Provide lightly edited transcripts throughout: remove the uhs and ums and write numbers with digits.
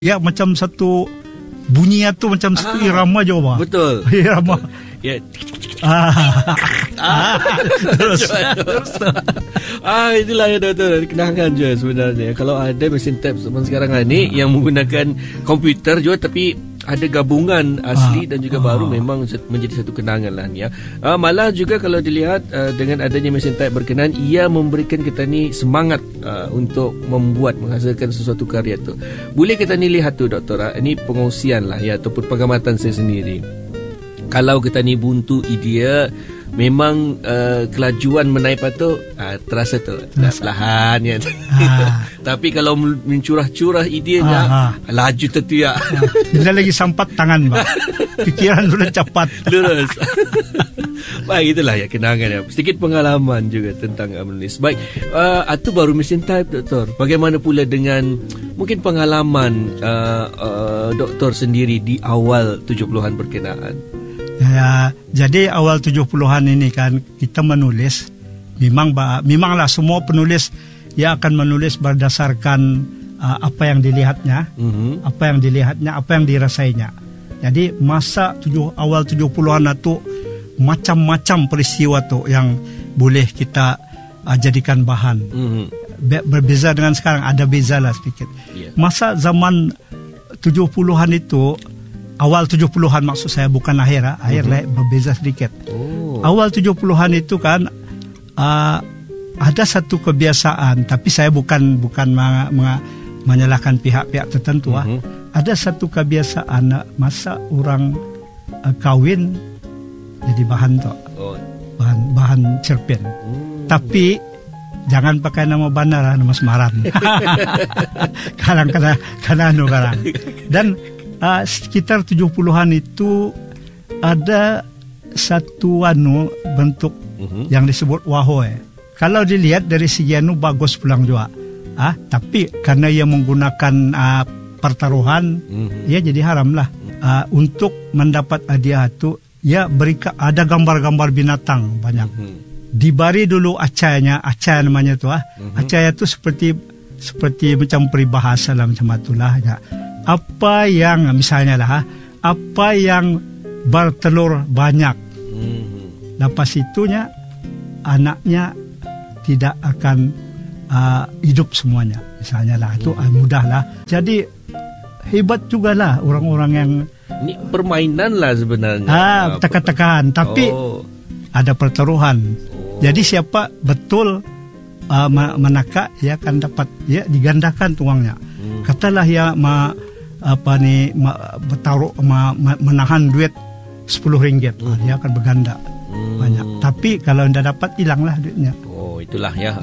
Ya, macam satu bunyinya tu macam satu irama je, Pak. Betul. Irama. Ya. Terus. Itulah ya doktor, kenangan je sebenarnya. Kalau ada mesin tap zaman sekarang ni yang menggunakan komputer juga, tapi ada gabungan asli dan juga baru, memang menjadi satu kenangan lah ni ya. Malah juga kalau dilihat dengan adanya mesin type berkenaan, ia memberikan kita ni semangat untuk menghasilkan sesuatu karya tu. Boleh kita ni lihat tu doktor, ini pengongsian lah ya, ataupun pengamatan saya sendiri. Kalau kita ni buntu idea, memang kelajuan menaip tu terasa tu perlahan ya. Tapi kalau mencurah-curah idenya, laju tentu ya. Bila lagi sampat tangan, Pak. Pikiran sudah cepat. Lurus. Baik, itulah ya kenangan ya. Sedikit pengalaman juga tentang menulis. Baik, itu baru mesin type doktor. Bagaimana pula dengan mungkin pengalaman doktor sendiri di awal 70-an berkenaan? Ya, jadi awal 70-an ini kan kita menulis, memanglah semua penulis ia akan menulis berdasarkan apa yang dilihatnya, apa yang dirasainya. Jadi masa awal 70-an itu macam-macam peristiwa tu yang boleh kita jadikan bahan. Berbeza dengan sekarang, ada beza lah sedikit. Masa zaman 70-an itu, awal 70-an maksud saya, bukan akhir lah, berbeza sedikit. Awal 70-an itu kan ada satu kebiasaan, tapi saya bukan menyalahkan pihak-pihak tertentu. Ada satu kebiasaan masa orang kawin jadi bahan tu, bahan cerpen. Tapi jangan pakai nama bandar, nama semaran. Kadang kadang. Dan sekitar 70-an itu ada satu bentuk yang disebut wahoe. Kalau dilihat dari segi bagus pulang juga. Tapi karena ia menggunakan pertaruhan, ia jadi haram lah. Untuk mendapat hadiah itu, ia ada gambar-gambar binatang banyak. Dibari dulu acaya namanya tu. Acaya itu seperti macam peribahasa lah, macam itulah ya. Apa yang misalnya lah, apa yang bertelur banyak, lepas itunya anaknya tidak akan hidup semuanya, misalnya lah, itu mudah lah. Jadi hebat juga lah orang-orang yang ini permainan lah sebenarnya. Teka-tekaan, tapi ada pertaruhan. Jadi siapa betul menakak, ia akan dapat, ya digandakan uangnya. Katalah ya bertaruh menahan duit RM10, dia akan berganda banyak. Tapi kalau tidak dapat, hilanglah duitnya. Itulah ya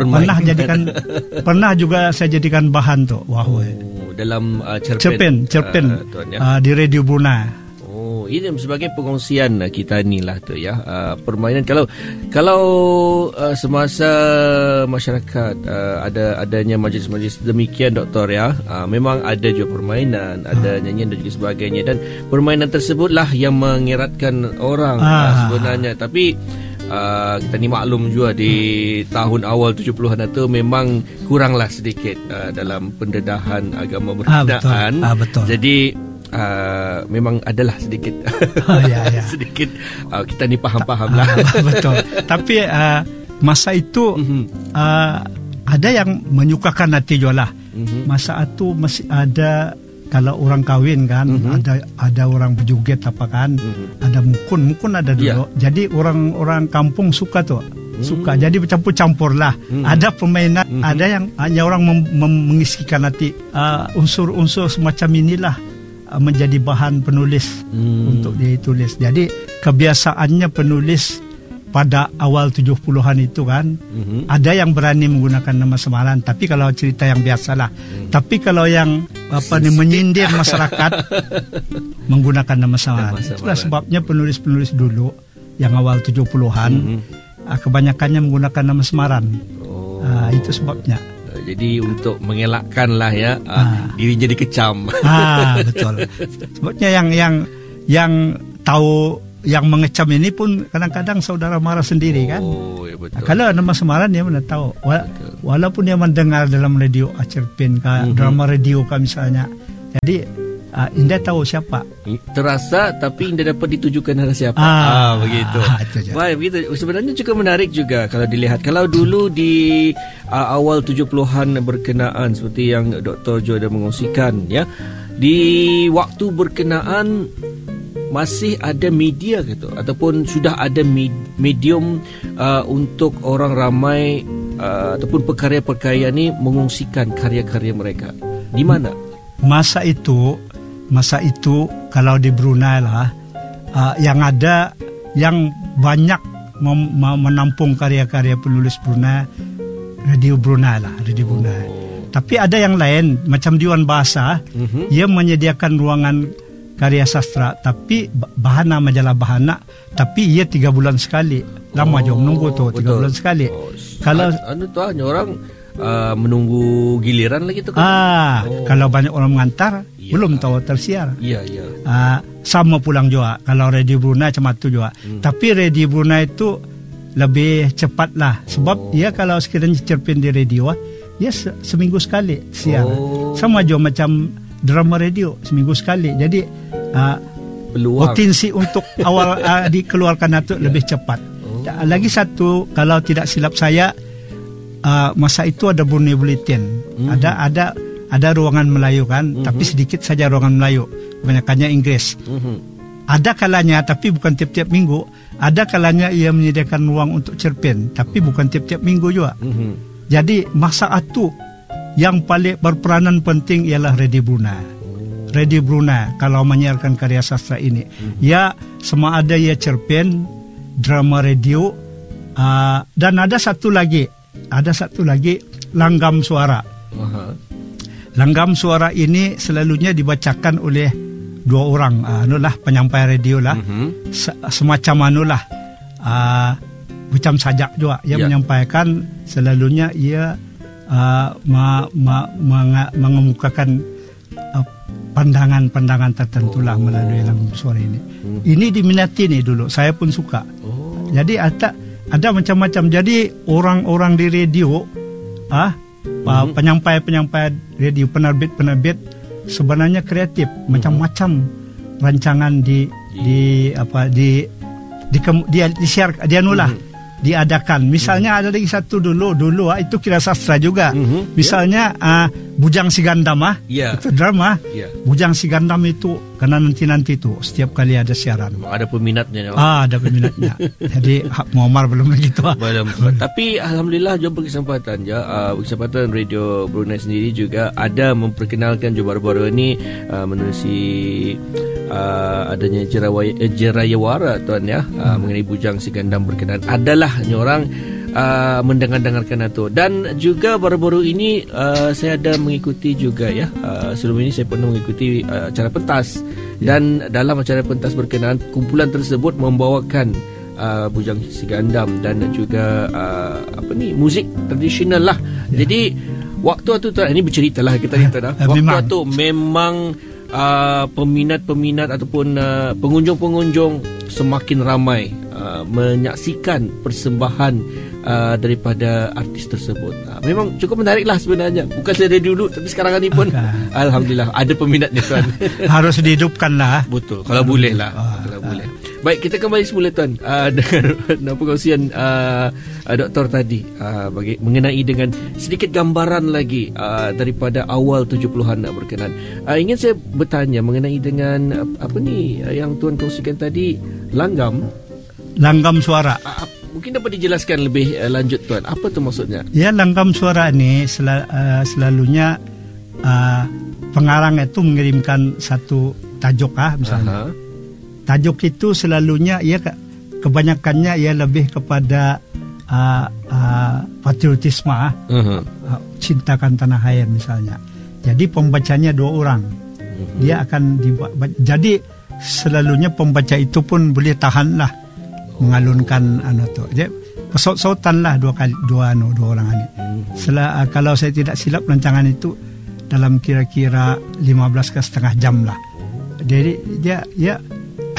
pernah juga saya jadikan bahan tu dalam cerpen di Radio Brunei. Ini sebagai pengongsian kita ni lah tu ya, permainan. Kalau semasa masyarakat adanya majlis-majlis demikian doktor ya, memang ada juga permainan, ada nyanyian dan juga sebagainya, dan permainan tersebutlah yang mengeratkan orang sebenarnya. Tapi kita ni maklum juga di tahun awal 70-an itu memang kuranglah sedikit dalam pendedahan agama berkenaan. Betul. Jadi memang adalah sedikit sedikit kita ni faham lah. Betul. Tapi masa itu ada yang menyukakan hati juga lah. Masa itu masih ada, kalau orang kawin kan, ada orang berjoget apa kan, ada mukun ada dulu. Jadi orang kampung suka tuh. Jadi bercampur-campur lah. Ada permainan, ada yang hanya orang mengisikan hati. Unsur-unsur semacam inilah menjadi bahan penulis untuk ditulis. Jadi kebiasaannya penulis pada awal 70-an itu kan, ada yang berani menggunakan nama samaran, tapi kalau cerita yang biasalah. Tapi kalau yang menyindir masyarakat menggunakan nama samaran. Itulah sebabnya penulis-penulis dulu yang awal 70-an kebanyakannya menggunakan nama samaran. Itu sebabnya. Jadi untuk mengelakkan lah ya, diri jadi kecam. Betul. Sebabnya yang tahu, yang mengecam ini pun kadang-kadang saudara marah sendiri kan. Ya betul. Kalau nama samaran dia mana tahu. Walaupun dia mendengar dalam radio cerpen, drama radio misalnya, Jadi Indah tahu siapa. Terasa tapi Indah dapat ditujukan arah siapa. Begitu. Baik, begitu. Sebenarnya cukup menarik juga kalau dilihat. Kalau dulu di awal 70-an berkenaan seperti yang Dr. Joe dah mengongsikan, ya. Di waktu berkenaan masih ada media gitu ataupun sudah ada medium untuk orang ramai ataupun pekarya-pekarya ni mengongsikan karya-karya mereka. Di mana? Masa itu kalau di Brunei lah yang ada yang banyak menampung karya-karya penulis Brunei, Radio Brunei. Tapi ada yang lain macam Dewan Bahasa, ia menyediakan ruangan karya sastra, tapi majalah Bahana, tapi ia 3 bulan sekali. Lama jom nunggu tu 3 bulan sekali. Kalau hanya orang menunggu giliran lagi tu kan. Kalau banyak orang mengantar, belum tahu tersiar. Sama pulang juga kalau Radio Brunei macam tu juga. Tapi Radio Brunei itu lebih cepat lah, sebab ia kalau sekiranya cerpen di radio, ia seminggu sekali siar. Sama juga macam drama radio seminggu sekali. Jadi potensi untuk awal dikeluarkan itu lebih cepat. Lagi satu, kalau tidak silap saya, masa itu ada Brunei Bulletin, ada ruangan Melayu kan, tapi sedikit saja ruangan Melayu, kebanyakannya Inggris. Ada kalanya, tapi bukan tiap-tiap minggu. Ada kalanya ia menyediakan ruang untuk cerpen, tapi bukan tiap-tiap minggu juga. Jadi masa itu yang paling berperanan penting ialah Radio Brunei. Radio Brunei kalau menyiarkan karya sastra ini, ya sama ada ia cerpen, drama radio, dan ada satu lagi langgam suara. Langgam suara ini selalunya dibacakan oleh 2 orang, penyampai radio lah, semacam macam sajak juga. Ia menyampaikan, selalunya ia mengemukakan pandangan-pandangan tertentu lah melalui langgam suara ini. Ini diminati nih dulu, saya pun suka. Jadi ada macam-macam. Jadi orang-orang di radio, penyampai-penyampai radio, penerbit-penerbit sebenarnya kreatif, macam-macam rancangan diadakan. Misalnya ada lagi satu dulu itu kira sastra juga. Misalnya Bujang Si Gandam, itu drama. Bujang Si Gandam itu karena nanti itu setiap kali ada siaran. Ada peminatnya. Ada peminatnya. Jadi Muammar belum begitu. Tapi alhamdulillah jom berkesempatan berkesempatan Radio Brunei sendiri juga ada memperkenalkan baru-baru ini menerusi adanya Jerayawara tuan ya, mengenai Bujang Si Gandam berkenaan adalah orang mendengar-dengarkan itu. Dan juga baru-baru ini saya ada mengikuti juga ya, sebelum ini saya pernah mengikuti acara pentas, dan dalam acara pentas berkenaan kumpulan tersebut membawakan Bujang Si Gandam dan juga muzik tradisional lah. Jadi waktu itu ini berceritalah kita dah. Waktu itu memang peminat-peminat ataupun pengunjung-pengunjung semakin ramai menyaksikan persembahan daripada artis tersebut. Memang cukup menarik lah sebenarnya. Bukan saya dari dulu, tapi sekarang ini pun alhamdulillah ada peminatnya tuan. Harus dihidupkan lah. Betul, kalau boleh lah. Kalau boleh. Baik, kita kembali semula tuan dengan perkongsian doktor tadi mengenai dengan sedikit gambaran lagi daripada awal 70-an berkenaan. Ingin saya bertanya mengenai dengan yang tuan kongsikan tadi, langgam suara. Mungkin dapat dijelaskan lebih lanjut tuan, apa tu maksudnya? Ya, langgam suara ini selalunya pengarang itu mengirimkan satu tajuk misalnya. Tajuk itu selalunya kebanyakannya ia lebih kepada patriotisme, cintakan tanah air misalnya. Jadi pembacanya 2 orang. Dia akan jadi selalunya pembaca itu pun boleh tahanlah mengalunkan jadi pesot-sotan lah dua orang ini. Kalau saya tidak silap rancangan itu dalam kira-kira 15,5 jam lah. Jadi dia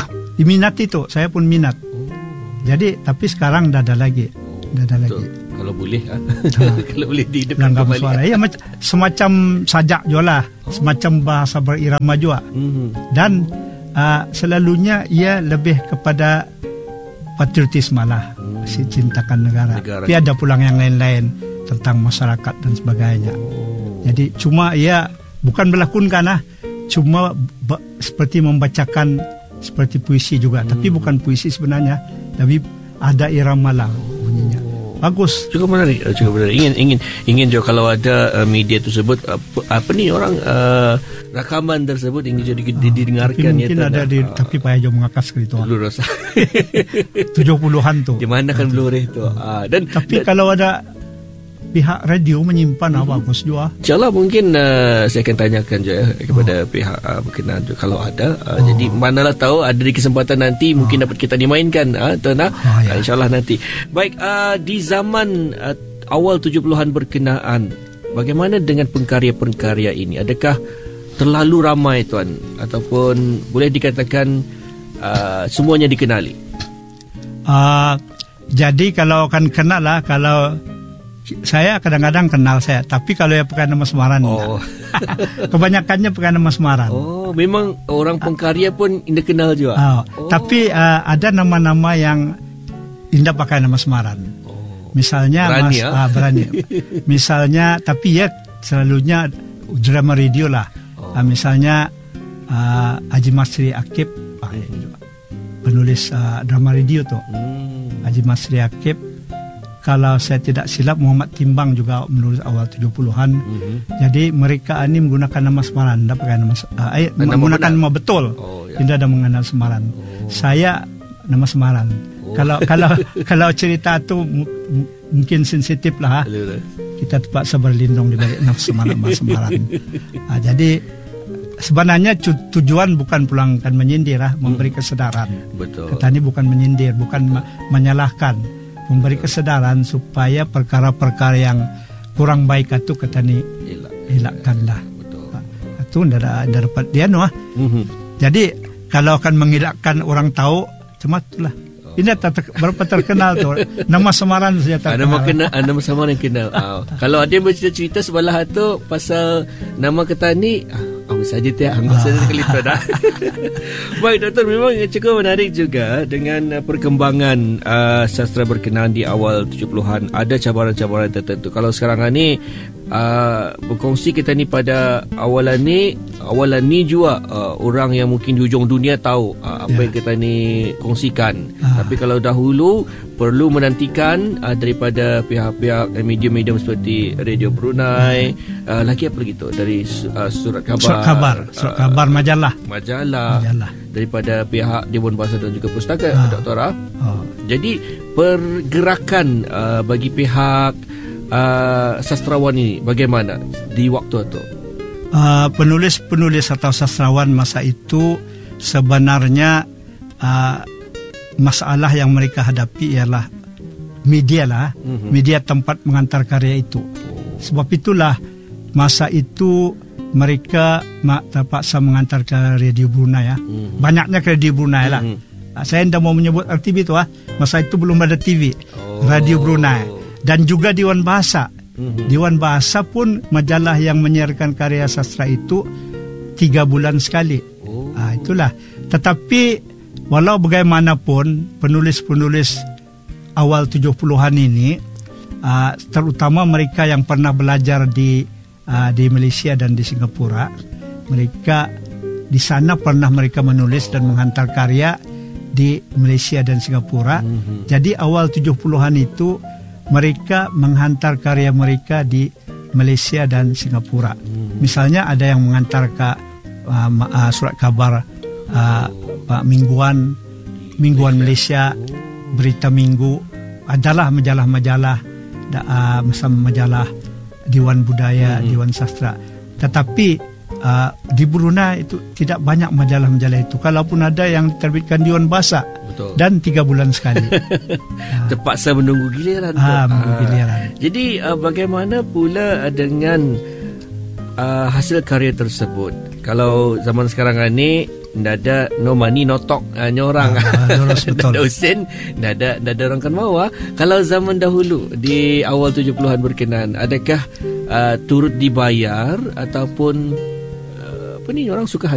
diminati tu, saya pun minat. Jadi tapi sekarang dah ada lagi. Kalau kalau boleh. Kalau boleh dihidupkan Langgam kembali. suara. Ya, semacam sajak juga lah. Semacam bahasa berirama juga. Dan selalunya ia lebih kepada patriotisme lah. Cintakan negara. Tapi ada pulang yang lain-lain tentang masyarakat dan sebagainya. Jadi cuma ia bukan berlakonkan lah. Cuma seperti membacakan seperti puisi juga. Tapi bukan puisi sebenarnya. Tapi ada irama lah bunyinya. Bagus. Cukup menarik. Ingin juga kalau ada media tersebut apa ni orang rakaman tersebut ingin jadi didengarkan. Mungkin ada tapi payah jauh mengakas gitu. Dulu rasa 70-an tu. Di mana kan Blu-ray tu. Tapi kalau ada pihak radio menyimpan bagus juga. InsyaAllah mungkin saya akan tanyakan je kepada pihak berkenaan je kalau ada. Jadi manalah tahu ada di kesempatan nanti mungkin dapat kita dimainkan Tuan. InsyaAllah nanti. Baik, di zaman awal 70-an berkenaan, bagaimana dengan pengkarya-pengkarya ini? Adakah terlalu ramai Tuan? Ataupun boleh dikatakan semuanya dikenali? Jadi kalau akan kenal lah, kalau saya kadang-kadang kenal saya, tapi kalau yang pakai nama samaran kebanyakannya pakai nama samaran. Memang orang pengkarya pun indah kenal juga. Tapi ada nama-nama yang indah pakai nama samaran. Misalnya berani, berani. Misalnya, tapi ya selalunya drama radio lah. Misalnya Haji Masri Akib, penulis drama radio tu. Haji Masri Akib. Kalau saya tidak silap Muhammad Timbang juga menulis awal 70-an. Jadi mereka ini menggunakan nama samaran, tidak pakai menggunakan nama betul. Tidak ada mengenal samaran. Saya nama samaran. Kalau cerita tu mungkin sensitif lah. Kita terpaksa berlindung di balik nama samaran. Jadi sebenarnya tujuan bukan pulangkan menyindir memberi kesedaran. Betul. Kata ini bukan menyindir, bukan menyalahkan. Memberi kesedaran supaya perkara-perkara yang kurang baik itu kata ni elakkanlah. Itu tidak dapat dia Jadi kalau akan mengelakkan orang tahu, cuma itulah. Ini berapa terkenal tu nama samaran saja terkenal. Nama samaran kenal. Kalau ada yang bercerita sebelah tu pasal nama kata ni, saja tiap anggap saja kali tu dah. Baik Doktor, memang cukup menarik juga dengan perkembangan sastra berkenaan di awal 70-an. Ada cabaran-cabaran tertentu. Kalau sekarang ni berkongsi kita ni pada awalan ni juga orang yang mungkin di hujung dunia tahu apa yang kita ni kongsikan. Tapi kalau dahulu perlu menantikan daripada pihak-pihak medium-medium seperti Radio Brunei, lagi apa lagi tu dari surat kabar majalah daripada pihak Dewan Bahasa dan juga Pustaka Doktor. Jadi pergerakan bagi pihak sastrawan ini bagaimana di waktu itu? Penulis atau sastrawan masa itu sebenarnya masalah yang mereka hadapi ialah media lah, media tempat mengantar karya itu. Sebab itulah masa itu mereka terpaksa mengantar ke Radio Brunei Banyaknya ke Radio Brunei lah. Saya tidak mau menyebut RTV itu masa itu belum ada TV. Radio Brunei dan juga Dewan Bahasa. Dewan Bahasa pun majalah yang menyiarkan karya sastra itu 3 bulan sekali. Itulah. Tetapi walau bagaimanapun penulis-penulis awal 70-an ini, terutama mereka yang pernah belajar di Malaysia dan di Singapura, mereka di sana pernah mereka menulis dan menghantar karya di Malaysia dan Singapura. Jadi awal 70-an itu mereka menghantar karya mereka di Malaysia dan Singapura. Misalnya ada yang mengantar ke surat kabar mingguan Malaysia, Berita Minggu, adalah majalah-majalah majalah Dewan Budaya, Dewan Sastra. Tetapi di Brunei itu tidak banyak majalah-majalah itu. Kalaupun ada yang diterbitkan Dewan Bahasa. Betul. Dan 3 bulan sekali. Terpaksa menunggu giliran. Menunggu giliran. Jadi bagaimana pula dengan hasil karya tersebut? Kalau zaman sekarang ini ndak ada no money no talk nyorang. Lurus betul. Ndak ada usen, ndak ada orang kan mau. Kalau zaman dahulu di awal 70-an berkenaan, adakah turut dibayar ataupun apa ni orang suka